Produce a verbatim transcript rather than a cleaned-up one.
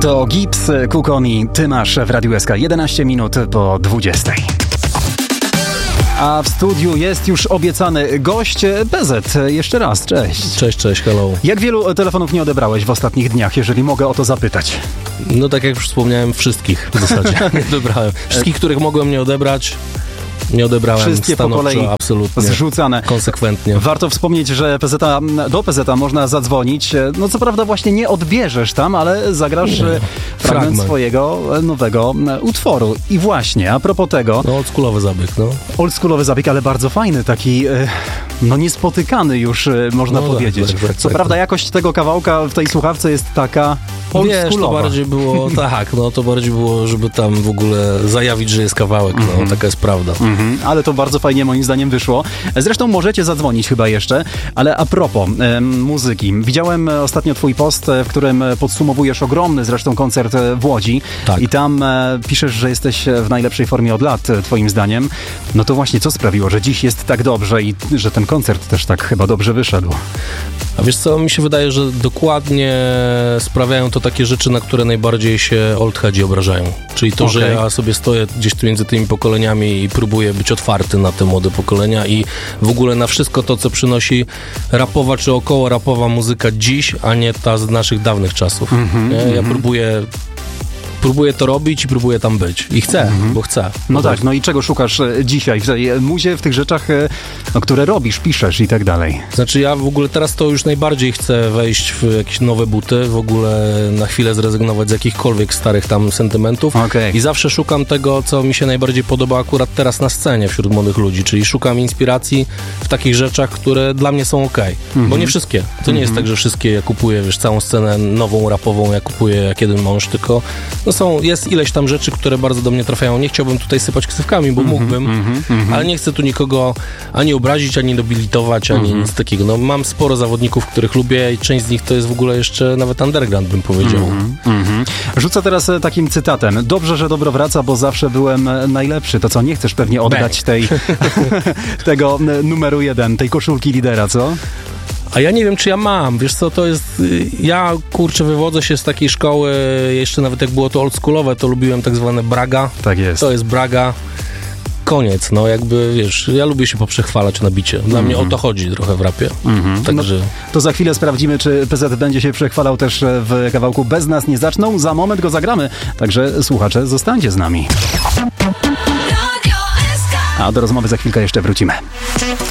To Gibbs, Kukoni, ty masz w Radiu S K jedenaście minut po dwudziestej. A w studiu jest już obiecany gość P Z. Jeszcze raz, cześć. Cześć, cześć, hello. Jak wielu telefonów nie odebrałeś w ostatnich dniach, jeżeli mogę o to zapytać? No tak jak już wspomniałem, wszystkich w zasadzie nie odebrałem. Wszystkich, których mogłem nie odebrać, nie odebrałem. Wszystkie po kolei absolutnie zrzucane. Konsekwentnie. Warto wspomnieć, że P Z a, do P Z a można zadzwonić. No co prawda właśnie nie odbierzesz tam, ale zagrasz nie. fragment, fragment swojego nowego utworu. I właśnie, a propos tego... No oldschoolowy zabieg, no. Oldschoolowy zabieg, ale bardzo fajny, taki no niespotykany już, można no powiedzieć. Tak, tak, co tak, prawda tak. jakość tego kawałka w tej słuchawce jest taka oldschoolowa. Wiesz, to bardziej było, tak, no to bardziej było, żeby tam w ogóle zajawić, że jest kawałek, no mm-hmm. taka jest prawda. Mm-hmm. Ale to bardzo fajnie moim zdaniem wyszło. Zresztą możecie zadzwonić chyba jeszcze, ale a propos e, muzyki. Widziałem ostatnio twój post, w którym podsumowujesz ogromny zresztą koncert w Łodzi tak. i tam e, piszesz, że jesteś w najlepszej formie od lat, twoim zdaniem. No to właśnie, co sprawiło, że dziś jest tak dobrze i że ten koncert też tak chyba dobrze wyszedł? A wiesz co, mi się wydaje, że dokładnie sprawiają to takie rzeczy, na które najbardziej się oldheadzi obrażają. Czyli to, okay. że ja sobie stoję gdzieś tu między tymi pokoleniami i próbuję być otwarty na te młode pokolenia i w ogóle na wszystko to, co przynosi rapowa czy około rapowa muzyka dziś, a nie ta z naszych dawnych czasów. Mm-hmm, ja mm-hmm. próbuję Próbuję to robić i próbuję tam być. I chcę, mm-hmm. bo chcę. No tak, no i czego szukasz dzisiaj w tej muzie, w tych rzeczach, no, które robisz, piszesz i tak dalej? Znaczy ja w ogóle teraz to już najbardziej chcę wejść w jakieś nowe buty, w ogóle na chwilę zrezygnować z jakichkolwiek starych tam sentymentów. Okay. I zawsze szukam tego, co mi się najbardziej podoba akurat teraz na scenie wśród młodych ludzi, czyli szukam inspiracji w takich rzeczach, które dla mnie są okej. Okay. Mm-hmm. Bo nie wszystkie. To nie mm-hmm. jest tak, że wszystkie ja kupuję, wiesz, całą scenę nową, rapową, ja kupuję jak jeden mąż, tylko no są, jest ileś tam rzeczy, które bardzo do mnie trafiają. Nie chciałbym tutaj sypać ksywkami, bo mm-hmm, mógłbym, mm-hmm. ale nie chcę tu nikogo ani obrazić, ani nobilitować, ani mm-hmm. nic takiego. No, mam sporo zawodników, których lubię i część z nich to jest w ogóle jeszcze nawet underground, bym powiedział. Mm-hmm, mm-hmm. Rzucę teraz takim cytatem. Dobrze, że dobro wraca, bo zawsze byłem najlepszy. To co, nie chcesz pewnie oddać tej, tego numeru jeden, tej koszulki lidera, co? A ja nie wiem, czy ja mam. Wiesz co, to jest... Ja, kurczę, wywodzę się z takiej szkoły, jeszcze nawet jak było to oldschoolowe, to lubiłem tak zwane braga. Tak jest. To jest braga. Koniec, no jakby, wiesz, ja lubię się poprzechwalać na bicie. Dla mm-hmm. mnie o to chodzi trochę w rapie. Mm-hmm. Także... No, to za chwilę sprawdzimy, czy P Z będzie się przechwalał też w kawałku Bez nas nie zaczną. Za moment go zagramy. Także słuchacze, zostańcie z nami. A do rozmowy za chwilkę jeszcze wrócimy.